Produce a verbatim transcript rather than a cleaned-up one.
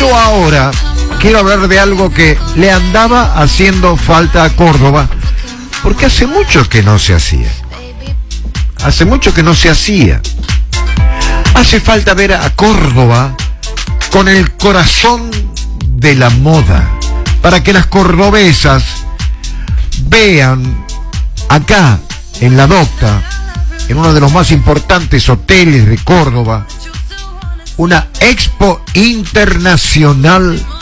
Pero ahora quiero hablar de algo que le andaba haciendo falta a Córdoba, porque hace mucho que no se hacía. Hace mucho que no se hacía. Hace falta ver a Córdoba con el corazón de la moda, para que las cordobesas vean acá en La Docta, en uno de los más importantes hoteles de Córdoba, una expo internacional